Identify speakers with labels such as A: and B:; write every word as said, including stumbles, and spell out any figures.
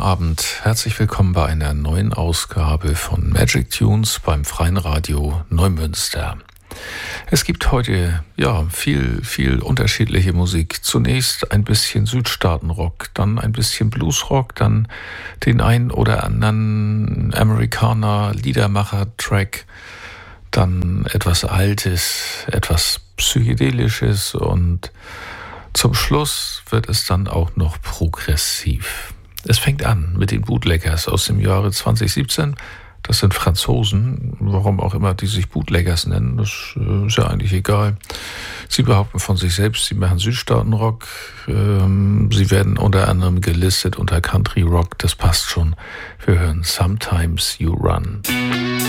A: Abend, herzlich willkommen bei einer neuen Ausgabe von Magic Tunes beim Freien Radio Neumünster. Es gibt heute ja viel, viel unterschiedliche Musik. Zunächst ein bisschen Südstaatenrock, dann ein bisschen Bluesrock, dann den ein oder anderen Amerikaner Liedermacher-Track, dann etwas Altes, etwas Psychedelisches und zum Schluss wird es dann auch noch progressiv. Es fängt an mit den Bootleggers aus dem Jahre zwanzig siebzehn. Das sind Franzosen, warum auch immer die sich Bootleggers nennen, das ist ja eigentlich egal. Sie behaupten von sich selbst, sie machen Südstaatenrock. Sie werden unter anderem gelistet unter Country Rock, das passt schon. Wir hören Sometimes You Run.